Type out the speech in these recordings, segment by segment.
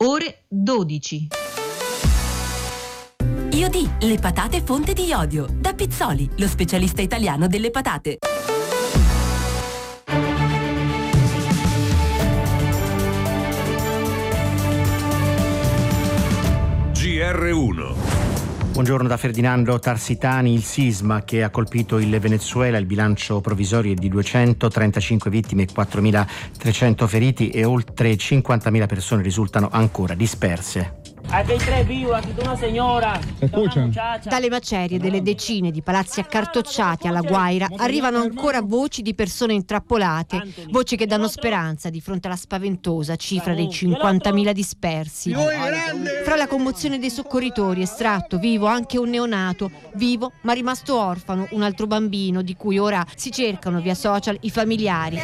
ore 12. IOD, le patate fonte di iodio. Da Pizzoli, lo specialista italiano delle patate. GR1. Buongiorno da Ferdinando Tarsitani. Il sisma che ha colpito il Venezuela, il bilancio provvisorio è di 235 vittime e 4.300 feriti e oltre 50.000 persone risultano ancora disperse. Dalle macerie delle decine di palazzi accartocciati alla Guaira arrivano ancora voci di persone intrappolate, voci che danno speranza di fronte alla spaventosa cifra dei 50.000 dispersi. Fra la commozione dei soccorritori, estratto vivo anche un neonato, vivo ma rimasto orfano, un altro bambino di cui ora si cercano via social i familiari.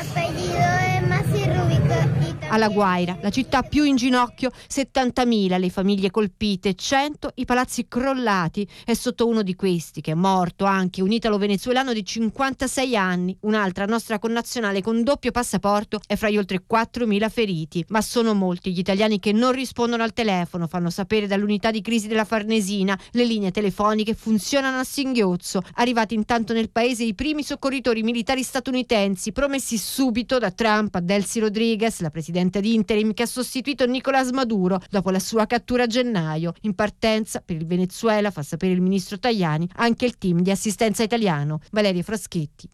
Alla Guaira, la città più in ginocchio, 70.000 le famiglie colpite, 100 i palazzi crollati. È sotto uno di questi che è morto anche un italo-venezuelano di 56 anni. Un'altra nostra connazionale con doppio passaporto è fra gli oltre 4.000 feriti. Ma sono molti gli italiani che non rispondono al telefono, fanno sapere dall'unità di crisi della Farnesina. Le linee telefoniche funzionano a singhiozzo. Arrivati intanto nel paese i primi soccorritori militari statunitensi, promessi subito da Trump a Delcy Rodriguez, la presidente di interim che ha sostituito Nicolás Maduro dopo la sua cattura a gennaio. In partenza per il Venezuela, fa sapere il ministro Tajani, anche il team di assistenza italiano. Valeria Fraschetti,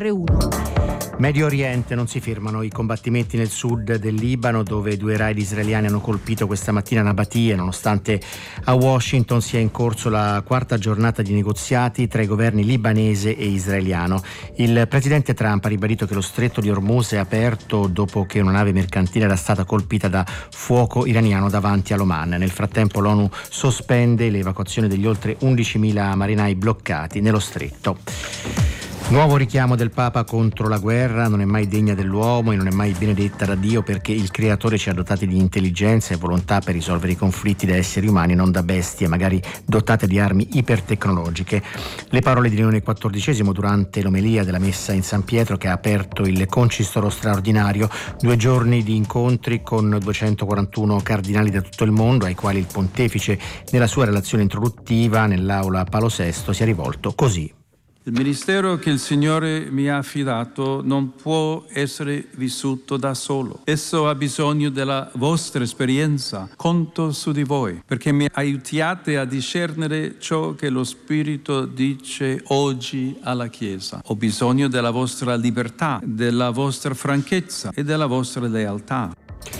GR1. Medio Oriente, non si fermano i combattimenti nel sud del Libano, dove 2 raid israeliani hanno colpito questa mattina Nabatie, nonostante a Washington sia in corso la 4ª giornata di negoziati tra i governi libanese e israeliano. Il presidente Trump ha ribadito che lo stretto di Hormuz è aperto dopo che una nave mercantile era stata colpita da fuoco iraniano davanti all'Oman. Nel frattempo l'ONU sospende l'evacuazione degli oltre 11.000 marinai bloccati nello stretto. Nuovo richiamo del Papa contro la guerra: non è mai degna dell'uomo e non è mai benedetta da Dio, perché il Creatore ci ha dotati di intelligenza e volontà per risolvere i conflitti da esseri umani, non da bestie, magari dotate di armi ipertecnologiche. Le parole di Leone XIV durante l'omelia della messa in San Pietro, che ha aperto il concistoro straordinario, 2 giorni di incontri con 241 cardinali da tutto il mondo, ai quali il pontefice nella sua relazione introduttiva nell'aula Paolo VI si è rivolto così. Il ministero che il Signore mi ha affidato non può essere vissuto da solo. Esso ha bisogno della vostra esperienza. Conto su di voi, perché mi aiutiate a discernere ciò che lo Spirito dice oggi alla Chiesa. Ho bisogno della vostra libertà, della vostra franchezza e della vostra lealtà.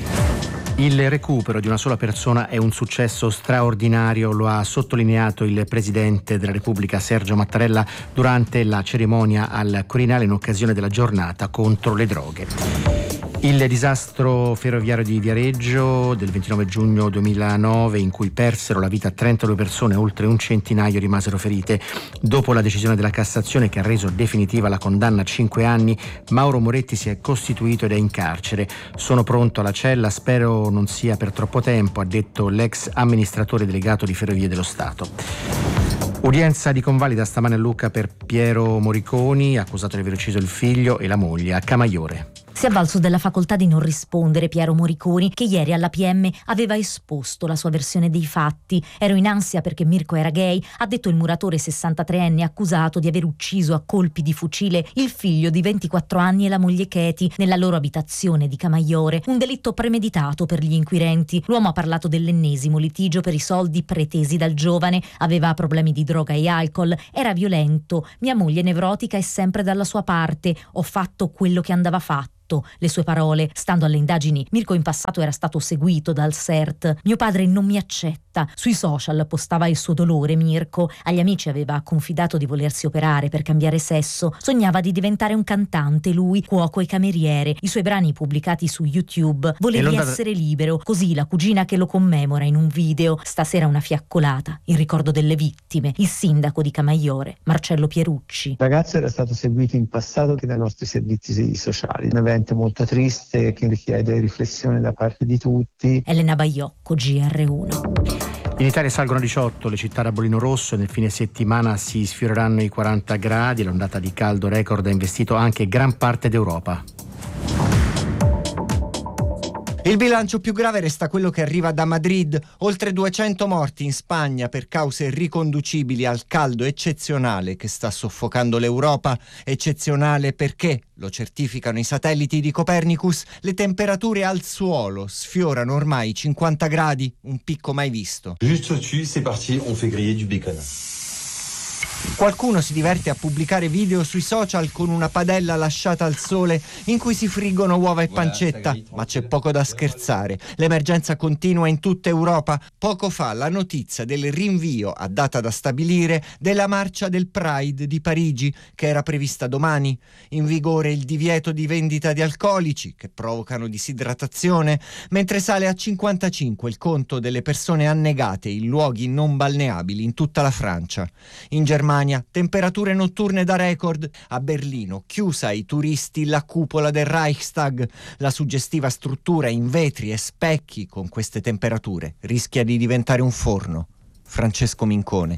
Il recupero di una sola persona è un successo straordinario, lo ha sottolineato il Presidente della Repubblica Sergio Mattarella durante la cerimonia al Quirinale in occasione della giornata contro le droghe. Il disastro ferroviario di Viareggio del 29 giugno 2009, in cui persero la vita 32 persone, oltre un centinaio rimasero ferite. Dopo la decisione della Cassazione che ha reso definitiva la condanna a 5 anni, Mauro Moretti si è costituito ed è in carcere. Sono pronto alla cella, spero non sia per troppo tempo, ha detto l'ex amministratore delegato di Ferrovie dello Stato. Udienza di convalida stamane a Lucca per Piero Moriconi, accusato di aver ucciso il figlio e la moglie a Camaiore. Si è avvalso della facoltà di non rispondere Piero Moriconi, che ieri alla PM aveva esposto la sua versione dei fatti. Ero in ansia perché Mirko era gay, ha detto il muratore 63enne accusato di aver ucciso a colpi di fucile il figlio di 24 anni e la moglie Katie nella loro abitazione di Camaiore. Un delitto premeditato per gli inquirenti. L'uomo ha parlato dell'ennesimo litigio per i soldi pretesi dal giovane. Aveva problemi di droga e alcol, era violento. Mia moglie nevrotica è sempre dalla sua parte. Ho fatto quello che andava fatto. Le sue parole. Stando alle indagini, Mirko in passato era stato seguito dal CERT. Mio padre non mi accetta. Sui social postava il suo dolore. Mirko agli amici aveva confidato di volersi operare per cambiare sesso. Sognava di diventare un cantante, lui, cuoco e cameriere. I suoi brani pubblicati su YouTube. Volevi essere libero. Così la cugina che lo commemora in un video. Stasera una fiaccolata in ricordo delle vittime. Il sindaco di Camaiore, Marcello Pierucci. Il ragazzo era stato seguito in passato anche dai nostri servizi sociali. Un evento molto triste che richiede riflessione da parte di tutti. Elena Baiocco, GR1. In Italia salgono 18 le città da bollino rosso e nel fine settimana si sfioreranno i 40 gradi. L'ondata di caldo record ha investito anche gran parte d'Europa. Il bilancio più grave resta quello che arriva da Madrid, oltre 200 morti in Spagna per cause riconducibili al caldo eccezionale che sta soffocando l'Europa. Eccezionale perché, lo certificano i satelliti di Copernicus, le temperature al suolo sfiorano ormai i 50 gradi, un picco mai visto. Juste au-dessus, c'est parti, on fait griller du bacon. Qualcuno si diverte a pubblicare video sui social con una padella lasciata al sole in cui si friggono uova e pancetta, ma c'è poco da scherzare. L'emergenza continua in tutta Europa. Poco fa la notizia del rinvio a data da stabilire della marcia del Pride di Parigi, che era prevista domani. In vigore il divieto di vendita di alcolici, che provocano disidratazione, mentre sale a 55 il conto delle persone annegate in luoghi non balneabili in tutta la Francia. In Germania temperature notturne da record. A Berlino chiusa ai turisti la cupola del Reichstag. La suggestiva struttura in vetri e specchi con queste temperature rischia di diventare un forno. Francesco Mincone,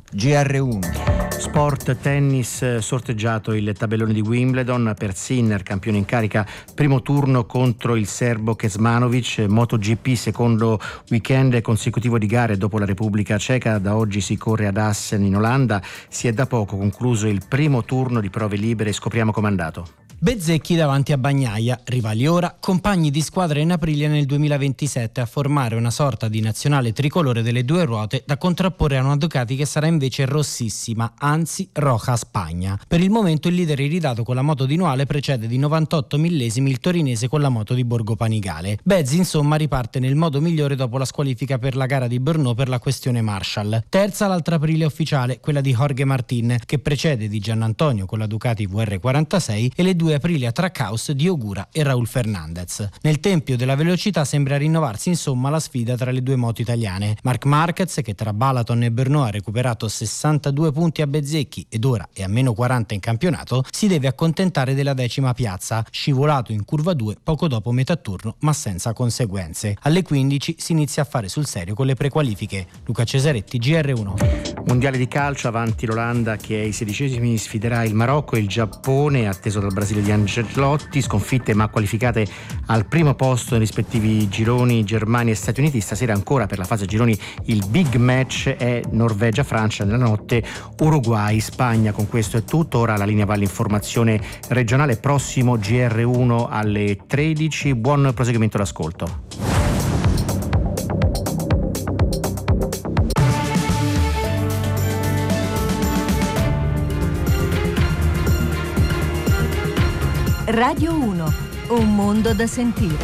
GR1. Sport, tennis, sorteggiato il tabellone di Wimbledon per Sinner, campione in carica, primo turno contro il serbo Kecmanovic. MotoGP, secondo weekend consecutivo di gare dopo la Repubblica Ceca. Da oggi si corre ad Assen in Olanda. Si è da poco concluso il primo turno di prove libere. Scopriamo com'è andato. Bezzecchi davanti a Bagnaia, rivali ora, compagni di squadra in Aprilia nel 2027 a formare una sorta di nazionale tricolore delle due ruote da contrapporre a una Ducati che sarà invece rossissima, anzi roja Spagna. Per il momento il leader iridato con la moto di Noale precede di 98 millesimi il torinese con la moto di Borgo Panigale. Bezzi insomma riparte nel modo migliore dopo la squalifica per la gara di Brno per la questione Marshall. Terza l'altra Aprilia ufficiale, quella di Jorge Martin, che precede di Giannantonio con la Ducati VR46 e le due Aprilia Trackhouse di Ogura e Raul Fernandez. Nel tempio della velocità sembra rinnovarsi insomma la sfida tra le due moto italiane. Marc Marquez, che tra Balaton e Brno ha recuperato 62 punti a Bezzecchi ed ora è a meno 40 in campionato, si deve accontentare della 10ª piazza, scivolato in curva 2 poco dopo metà turno ma senza conseguenze. Alle 15 si inizia a fare sul serio con le prequalifiche. Luca Cesaretti, GR1. Mondiale di calcio, avanti l'Olanda che ai 16esimi sfiderà il Marocco e il Giappone, atteso dal Brasile di Ancelotti. Sconfitte ma qualificate al primo posto nei rispettivi gironi Germania e Stati Uniti. Stasera ancora per la fase gironi il big match è Norvegia-Francia, nella notte Uruguay-Spagna. Con questo è tutto, ora la linea va all'informazione regionale, prossimo GR1 alle 13. Buon proseguimento d'ascolto. Radio 1, un mondo da sentire.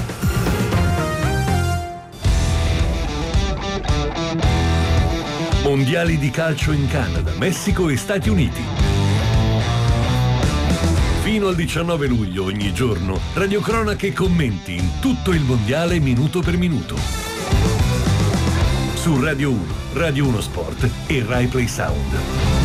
Mondiali di calcio in Canada, Messico e Stati Uniti. Fino al 19 luglio ogni giorno, radiocronache e commenti in tutto il mondiale minuto per minuto. Su Radio 1, Radio 1 Sport e Rai Play Sound.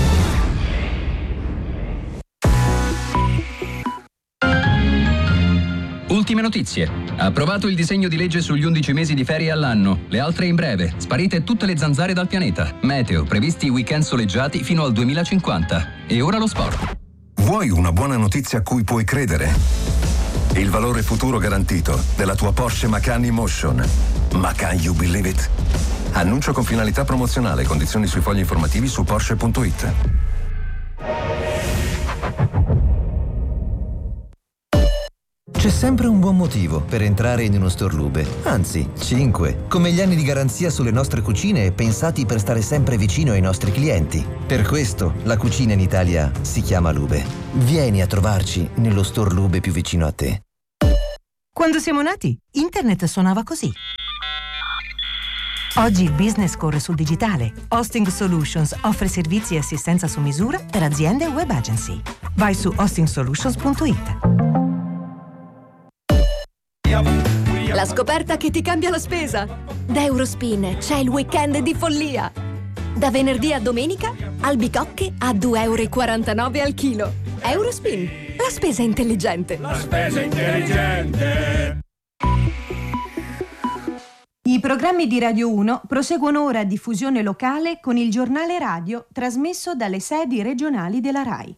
Ultime notizie. Approvato il disegno di legge sugli 11 mesi di ferie all'anno. Le altre in breve. Sparite tutte le zanzare dal pianeta. Meteo. Previsti weekend soleggiati fino al 2050. E ora lo sport. Vuoi una buona notizia a cui puoi credere? Il valore futuro garantito della tua Porsche Macan E-Motion. Ma can you believe it? Annuncio con finalità promozionale. Condizioni sui fogli informativi su Porsche.it. C'è sempre un buon motivo per entrare in uno store Lube, anzi 5, come gli anni di garanzia sulle nostre cucine pensati per stare sempre vicino ai nostri clienti. Per questo la cucina in Italia si chiama Lube. Vieni a trovarci nello store Lube più vicino a te. Quando siamo nati, internet suonava così. Oggi il business corre sul digitale. Hosting Solutions offre servizi e assistenza su misura per aziende e web agency. Vai su hostingsolutions.it. La scoperta che ti cambia la spesa. Da Eurospin c'è il weekend di follia. Da venerdì a domenica, albicocche a 2,49 € al chilo. Eurospin, la spesa intelligente. La spesa intelligente. I programmi di Radio 1 proseguono ora a diffusione locale con il giornale radio trasmesso dalle sedi regionali della RAI.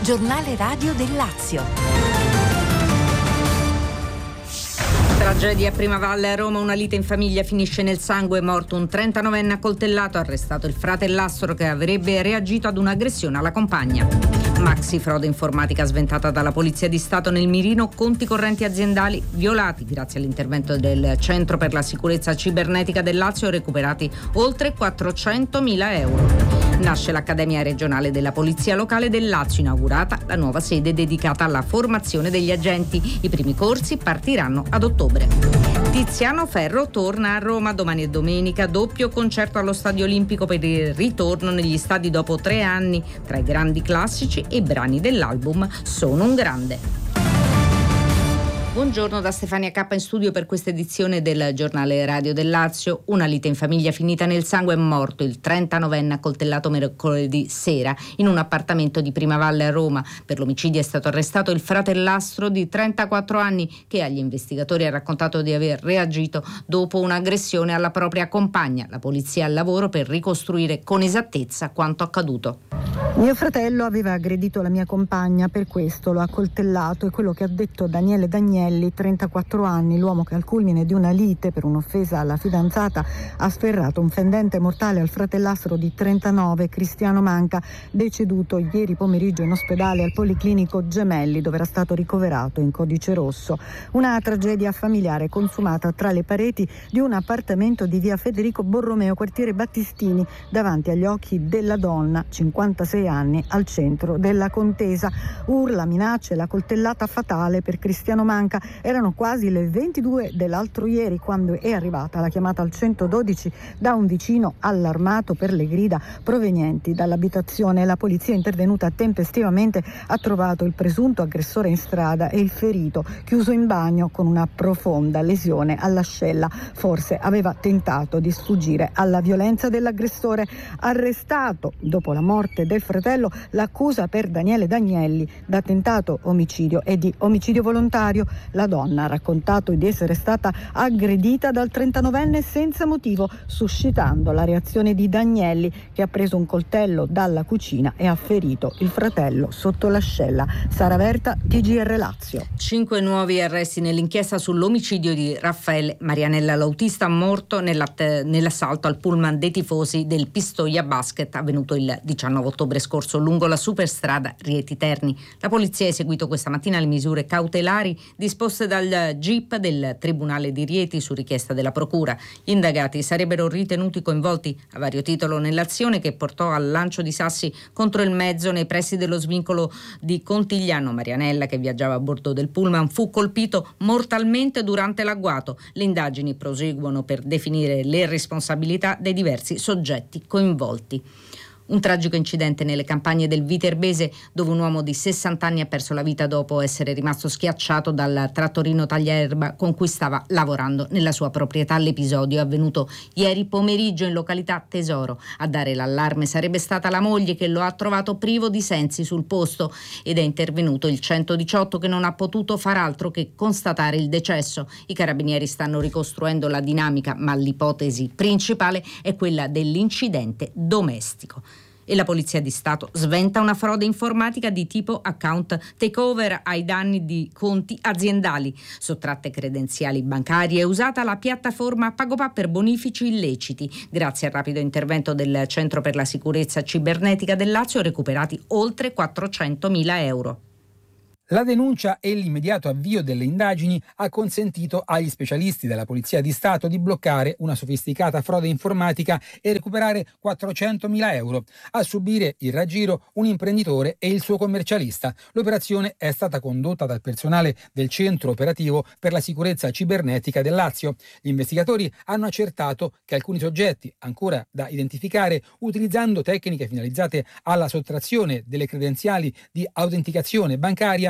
giornale radio del Lazio. Tragedia a Primavalle a Roma, una lite in famiglia finisce nel sangue, morto un 39enne accoltellato, arrestato il fratellastro che avrebbe reagito ad un'aggressione alla compagna. Maxi frode informatica sventata dalla Polizia di Stato nel mirino, conti correnti aziendali violati grazie all'intervento del Centro per la Sicurezza Cibernetica del Lazio, recuperati oltre 400.000 euro. Nasce l'Accademia regionale della Polizia Locale del Lazio, inaugurata la nuova sede dedicata alla formazione degli agenti. I primi corsi partiranno ad ottobre. Tiziano Ferro torna a Roma domani e domenica, doppio concerto allo Stadio Olimpico per il ritorno negli stadi dopo 3 anni, tra i grandi classici e i brani dell'album Sono un grande. Buongiorno da Stefania Cappa in studio per questa edizione del giornale radio del Lazio. Una lite in famiglia finita nel sangue, è morto il 39enne accoltellato mercoledì sera in un appartamento di Primavalle a Roma. Per l'omicidio è stato arrestato il fratellastro di 34 anni che agli investigatori ha raccontato di aver reagito dopo un'aggressione alla propria compagna. La polizia è al lavoro per ricostruire con esattezza quanto accaduto. Mio fratello aveva aggredito la mia compagna, per questo l'ho accoltellato, è quello che ha detto Daniele Dagnelli, 34 anni, l'uomo che al culmine di una lite per un'offesa alla fidanzata ha sferrato un fendente mortale al fratellastro di 39, Cristiano Manca, deceduto ieri pomeriggio in ospedale al Policlinico Gemelli, dove era stato ricoverato in codice rosso. Una tragedia familiare consumata tra le pareti di un appartamento di via Federico Borromeo, quartiere Battistini, davanti agli occhi della donna, 56 anni, al centro della contesa. Urla, minacce, la coltellata fatale per Cristiano Manca. Erano quasi le 22 dell'altro ieri quando è arrivata la chiamata al 112 da un vicino allarmato per le grida provenienti dall'abitazione. La polizia, intervenuta tempestivamente, ha trovato il presunto aggressore in strada e il ferito chiuso in bagno con una profonda lesione all'ascella. Forse aveva tentato di sfuggire alla violenza dell'aggressore. Arrestato dopo la morte del fratello, l'accusa per Daniele Dagnelli da tentato omicidio e di omicidio volontario. La donna ha raccontato di essere stata aggredita dal 39enne senza motivo, suscitando la reazione di Dagnelli, che ha preso un coltello dalla cucina e ha ferito il fratello sotto l'ascella. Sara Verta, TGR Lazio. 5 nuovi arresti nell'inchiesta sull'omicidio di Raffaele Marianella, l'autista morto nell'assalto al pullman dei tifosi del Pistoia Basket avvenuto il 19 ottobre scorso lungo la superstrada Rieti Terni. La polizia ha eseguito questa mattina le misure cautelari disposte dal GIP del Tribunale di Rieti su richiesta della Procura. Gli indagati sarebbero ritenuti coinvolti a vario titolo nell'azione che portò al lancio di sassi contro il mezzo nei pressi dello svincolo di Contigliano. Marianella, che viaggiava a bordo del pullman, fu colpito mortalmente durante l'agguato. Le indagini proseguono per definire le responsabilità dei diversi soggetti coinvolti. Un tragico incidente nelle campagne del Viterbese, dove un uomo di 60 anni ha perso la vita dopo essere rimasto schiacciato dal trattorino tagliaerba con cui stava lavorando nella sua proprietà. L'episodio è avvenuto ieri pomeriggio in località Tesoro. A dare l'allarme sarebbe stata la moglie, che lo ha trovato privo di sensi sul posto, ed è intervenuto il 118, che non ha potuto far altro che constatare il decesso. I carabinieri stanno ricostruendo la dinamica, ma l'ipotesi principale è quella dell'incidente domestico. E la Polizia di Stato sventa una frode informatica di tipo account takeover ai danni di conti aziendali. Sottratte credenziali bancarie e usata la piattaforma PagoPA per bonifici illeciti. Grazie al rapido intervento del Centro per la Sicurezza Cibernetica del Lazio, recuperati oltre 400.000 euro. La denuncia e l'immediato avvio delle indagini ha consentito agli specialisti della Polizia di Stato di bloccare una sofisticata frode informatica e recuperare 400.000 euro. A subire il raggiro un imprenditore e il suo commercialista. L'operazione è stata condotta dal personale del Centro Operativo per la Sicurezza Cibernetica del Lazio. Gli investigatori hanno accertato che alcuni soggetti, ancora da identificare, utilizzando tecniche finalizzate alla sottrazione delle credenziali di autenticazione bancaria,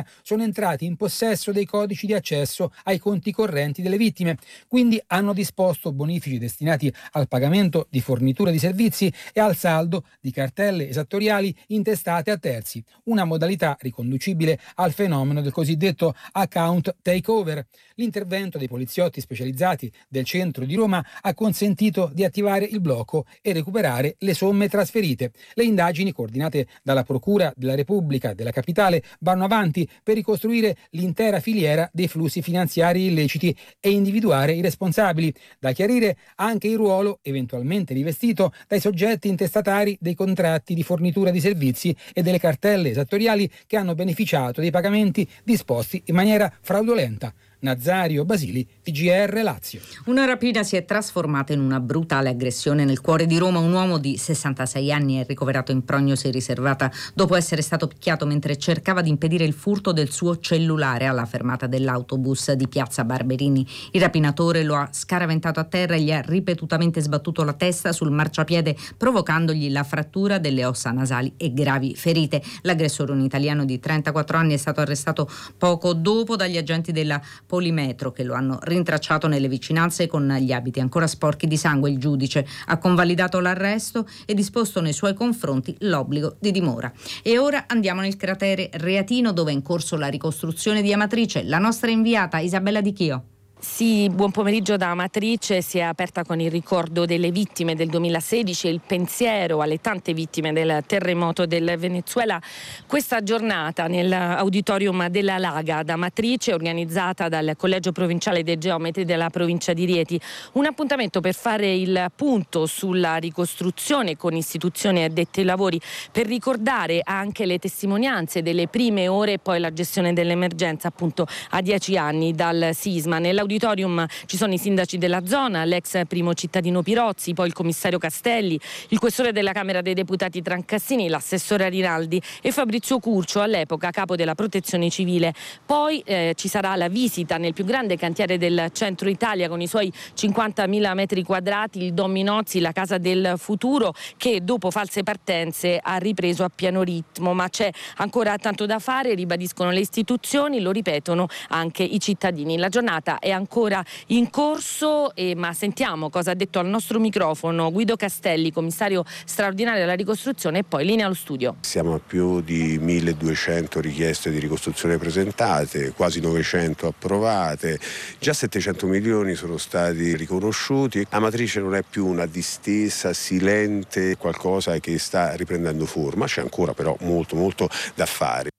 sono entrati in possesso dei codici di accesso ai conti correnti delle vittime, quindi hanno disposto bonifici destinati al pagamento di fornitura di servizi e al saldo di cartelle esattoriali intestate a terzi, una modalità riconducibile al fenomeno del cosiddetto account takeover. L'intervento dei poliziotti specializzati del centro di Roma ha consentito di attivare il blocco e recuperare le somme trasferite. Le indagini, coordinate dalla Procura della Repubblica della Capitale, vanno avanti per ricostruire l'intera filiera dei flussi finanziari illeciti e individuare i responsabili. Da chiarire anche il ruolo eventualmente rivestito dai soggetti intestatari dei contratti di fornitura di servizi e delle cartelle esattoriali che hanno beneficiato dei pagamenti disposti in maniera fraudolenta. Nazario Basili, TGR Lazio. Una rapina si è trasformata in una brutale aggressione nel cuore di Roma. Un uomo di 66 anni è ricoverato in prognosi riservata dopo essere stato picchiato mentre cercava di impedire il furto del suo cellulare alla fermata dell'autobus di Piazza Barberini. Il rapinatore lo ha scaraventato a terra e gli ha ripetutamente sbattuto la testa sul marciapiede, provocandogli la frattura delle ossa nasali e gravi ferite. L'aggressore, un italiano di 34 anni, è stato arrestato poco dopo dagli agenti della Polimetro, che lo hanno rintracciato nelle vicinanze con gli abiti ancora sporchi di sangue. Il giudice ha convalidato l'arresto e disposto nei suoi confronti l'obbligo di dimora. E ora andiamo nel cratere Reatino, dove è in corso la ricostruzione di Amatrice. La nostra inviata Isabella Di Chio. Sì, buon pomeriggio da Amatrice. Si è aperta con il ricordo delle vittime del 2016 e il pensiero alle tante vittime del terremoto del Venezuela. Questa giornata nell'auditorium della Laga ad Amatrice, organizzata dal Collegio Provinciale dei Geometri della provincia di Rieti. Un appuntamento per fare il punto sulla ricostruzione con istituzioni addette ai lavori, per ricordare anche le testimonianze delle prime ore e poi la gestione dell'emergenza, appunto a 10 anni dal sisma. Nell'auditorium ci sono i sindaci della zona, l'ex primo cittadino Pirozzi, poi il commissario Castelli, il questore della Camera dei Deputati Trancassini, l'assessore Rinaldi e Fabrizio Curcio, all'epoca capo della Protezione Civile. Poi ci sarà la visita nel più grande cantiere del centro Italia con i suoi 50.000 metri quadrati, il Don Minozzi, la casa del futuro, che dopo false partenze ha ripreso a pieno ritmo. Ma c'è ancora tanto da fare, ribadiscono le istituzioni, lo ripetono anche i cittadini. La giornata è ancora in corso, ma sentiamo cosa ha detto al nostro microfono Guido Castelli, commissario straordinario della ricostruzione, e poi linea allo studio. Siamo a più di 1.200 richieste di ricostruzione presentate, quasi 900 approvate, già 700 milioni sono stati riconosciuti. Amatrice non è più una distesa silente, qualcosa che sta riprendendo forma, c'è ancora però molto da fare.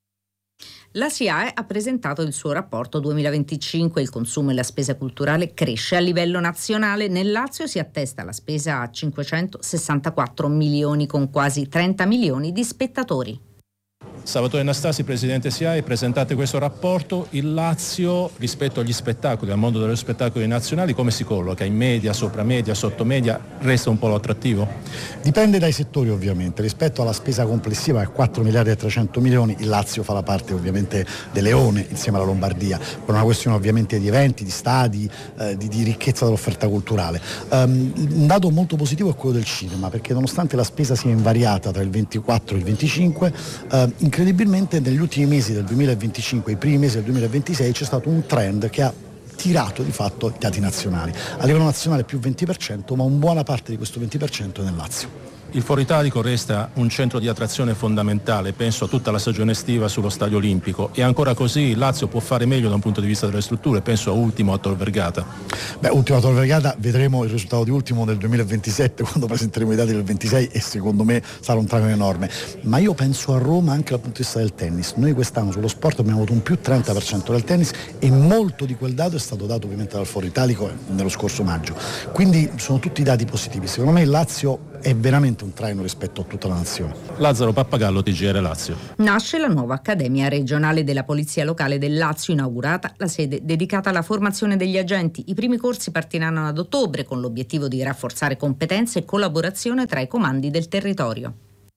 La SIAE ha presentato il suo rapporto 2025. Il consumo e la spesa culturale cresce a livello nazionale. Nel Lazio si attesta la spesa a 564 milioni, con quasi 30 milioni di spettatori. Salvatore Anastasi, presidente SIAE, presentate questo rapporto. Il Lazio rispetto agli spettacoli, al mondo dello spettacoli nazionali, come si colloca? In media, sopra media, sotto media? Resta un po' attrattivo? Dipende dai settori ovviamente. Rispetto alla spesa complessiva, 4 miliardi e 300 milioni, il Lazio fa la parte ovviamente del leone insieme alla Lombardia, per una questione ovviamente di eventi, di stadi, di ricchezza dell'offerta culturale. Un dato molto positivo è quello del cinema, perché nonostante la spesa sia invariata tra il 24 e il 25, incredibilmente negli ultimi mesi del 2025, i primi mesi del 2026, c'è stato un trend che ha tirato di fatto i dati nazionali. A livello nazionale più 20%, ma una buona parte di questo 20% è nel Lazio. Il Foro Italico resta un centro di attrazione fondamentale, penso a tutta la stagione estiva sullo Stadio Olimpico, e ancora così il Lazio può fare meglio da un punto di vista delle strutture, penso a Ultimo, a Tor Vergata. Ultimo a Tor Vergata, vedremo il risultato di Ultimo nel 2027 quando presenteremo i dati del 26 e secondo me sarà un traino enorme, ma io penso a Roma anche dal punto di vista del tennis. Noi quest'anno sullo sport abbiamo avuto un più 30% del tennis e molto di quel dato è stato dato ovviamente dal Foro Italico nello scorso maggio, quindi sono tutti dati positivi. Secondo me il Lazio è veramente un traino rispetto a tutta la nazione. Lazzaro Pappagallo, TGR Lazio. Nasce la nuova Accademia Regionale della Polizia Locale del Lazio, inaugurata la sede dedicata alla formazione degli agenti. I primi corsi partiranno ad ottobre con l'obiettivo di rafforzare competenze e collaborazione tra i comandi del territorio.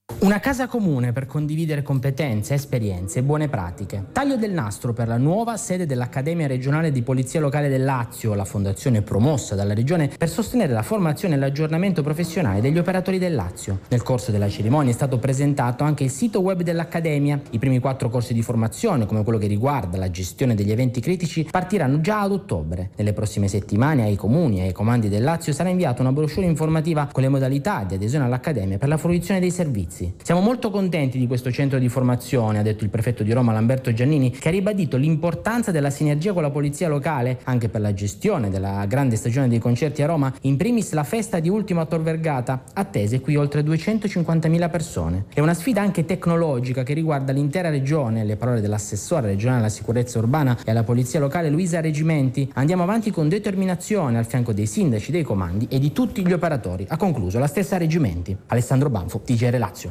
Una casa comune per condividere competenze, esperienze e buone pratiche. Taglio del nastro per la nuova sede dell'Accademia regionale di Polizia Locale del Lazio, la fondazione promossa dalla Regione per sostenere la formazione e l'aggiornamento professionale degli operatori del Lazio. Nel corso della cerimonia è stato presentato anche il sito web dell'Accademia. I primi 4 corsi di formazione, come quello che riguarda la gestione degli eventi critici, partiranno già ad ottobre. Nelle prossime settimane ai comuni e ai comandi del Lazio sarà inviata una brochure informativa con le modalità di adesione all'Accademia per la fruizione dei servizi. Siamo molto contenti di questo centro di formazione, ha detto il prefetto di Roma Lamberto Giannini, che ha ribadito l'importanza della sinergia con la polizia locale anche per la gestione della grande stagione dei concerti a Roma, in primis la festa di Ultimo a Tor Vergata, attese qui oltre 250.000 persone. È una sfida anche tecnologica che riguarda l'intera regione, le parole dell'assessore regionale alla sicurezza urbana e alla polizia locale Luisa Regimenti. Andiamo avanti con determinazione al fianco dei sindaci, dei comandi e di tutti gli operatori, ha concluso la stessa Regimenti. Alessandro Banfo, TGR Lazio.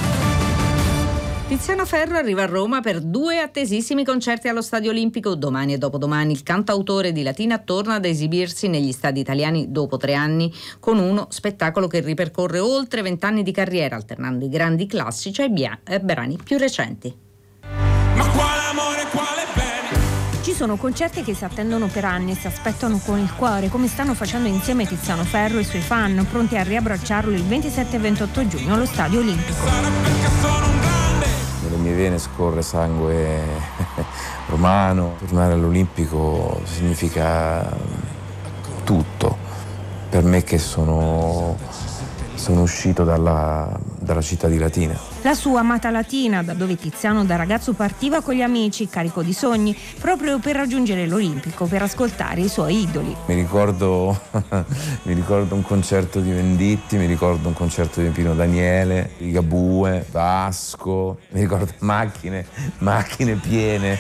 Tiziano Ferro arriva a Roma per 2 attesissimi concerti allo Stadio Olimpico. Domani e dopodomani il cantautore di Latina torna ad esibirsi negli stadi italiani dopo 3 anni con uno spettacolo che ripercorre oltre 20 anni di carriera, alternando i grandi classici ai brani più recenti. Ma quale amore, quale bene? Ci sono concerti che si attendono per anni e si aspettano con il cuore, come stanno facendo insieme Tiziano Ferro e i suoi fan, pronti a riabbracciarlo il 27 e 28 giugno allo Stadio Olimpico. Nelle mie vene scorre sangue romano. Tornare all'Olimpico significa tutto. Per me che sono uscito dalla città di Latina. La sua amata Latina, da dove Tiziano da ragazzo partiva con gli amici, carico di sogni, proprio per raggiungere l'Olimpico, per ascoltare i suoi idoli. Mi ricordo un concerto di Venditti, mi ricordo un concerto di Pino Daniele, di Ligabue, Vasco, mi ricordo macchine piene.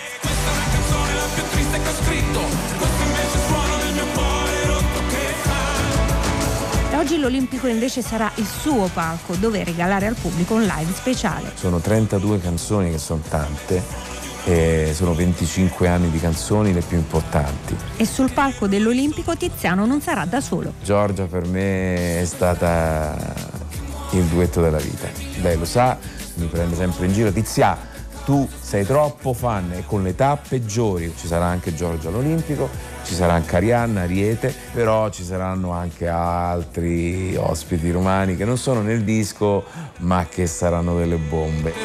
Oggi l'Olimpico invece sarà il suo palco dove regalare al pubblico un live speciale. Sono 32 canzoni, che sono tante, e sono 25 anni di canzoni, le più importanti. E sul palco dell'Olimpico Tiziano non sarà da solo. Giorgia per me è stata il duetto della vita. Lei lo sa, mi prende sempre in giro. Tiziano, tu sei troppo fan, e con le età peggiori. Ci sarà anche Giorgia all'Olimpico, ci sarà anche Arianna, Ariete, però ci saranno anche altri ospiti romani che non sono nel disco ma che saranno delle bombe.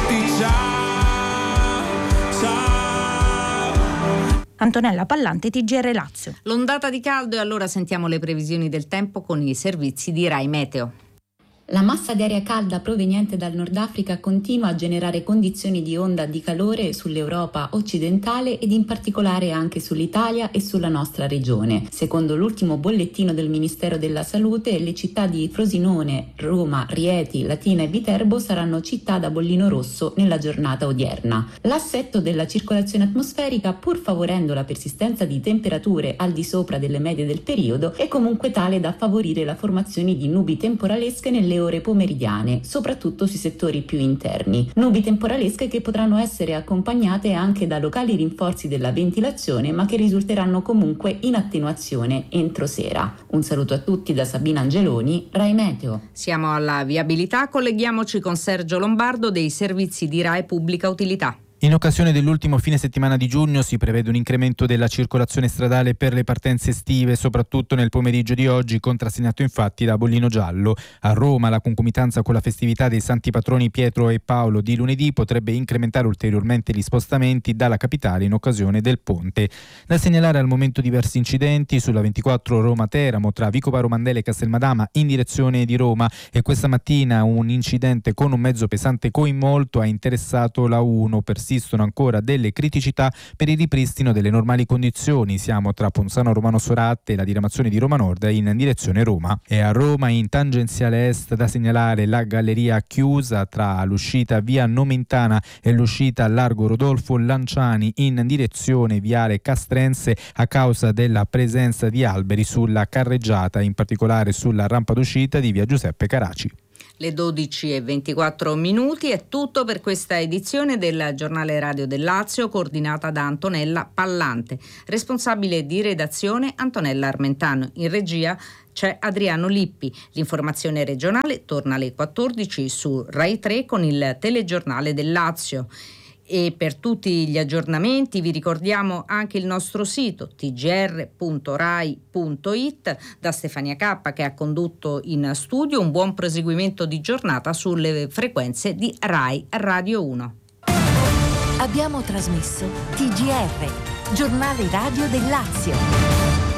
Antonella Pallante, TGR Lazio. L'ondata di caldo, e allora sentiamo le previsioni del tempo con i servizi di Rai Meteo. La massa di aria calda proveniente dal Nord Africa continua a generare condizioni di onda di calore sull'Europa occidentale ed in particolare anche sull'Italia e sulla nostra regione. Secondo l'ultimo bollettino del Ministero della Salute, le città di Frosinone, Roma, Rieti, Latina e Viterbo saranno città da bollino rosso nella giornata odierna. L'assetto della circolazione atmosferica, pur favorendo la persistenza di temperature al di sopra delle medie del periodo, è comunque tale da favorire la formazione di nubi temporalesche nelle ore pomeridiane, soprattutto sui settori più interni. Nubi temporalesche che potranno essere accompagnate anche da locali rinforzi della ventilazione, ma che risulteranno comunque in attenuazione entro sera. Un saluto a tutti da Sabina Angeloni, Rai Meteo. Siamo alla viabilità, colleghiamoci con Sergio Lombardo dei servizi di Rai Pubblica Utilità. In occasione dell'ultimo fine settimana di giugno si prevede un incremento della circolazione stradale per le partenze estive, soprattutto nel pomeriggio di oggi, contrassegnato infatti da bollino giallo. A Roma la concomitanza con la festività dei santi patroni Pietro e Paolo di lunedì potrebbe incrementare ulteriormente gli spostamenti dalla capitale in occasione del ponte. Da segnalare al momento diversi incidenti sulla 24 Roma-Teramo tra Vicovaro Mandela e Castelmadama in direzione di Roma, e questa mattina un incidente con un mezzo pesante coinvolto ha interessato la 1. Persistono ancora delle criticità per il ripristino delle normali condizioni. Siamo tra Ponzano Romano Soratte e la diramazione di Roma Nord in direzione Roma. E a Roma in tangenziale est da segnalare la galleria chiusa tra l'uscita via Nomentana e l'uscita largo Rodolfo Lanciani in direzione viale Castrense a causa della presenza di alberi sulla carreggiata, in particolare sulla rampa d'uscita di via Giuseppe Caraci. Le 12:24 è tutto per questa edizione del Giornale Radio del Lazio, coordinata da Antonella Pallante. Responsabile di redazione Antonella Armentano. In regia c'è Adriano Lippi. L'informazione regionale torna alle 14 su Rai 3 con il telegiornale del Lazio. E per tutti gli aggiornamenti vi ricordiamo anche il nostro sito tgr.rai.it. Da Stefania Cappa, che ha condotto in studio, un buon proseguimento di giornata sulle frequenze di Rai Radio 1. Abbiamo trasmesso TGR, Giornale Radio del Lazio.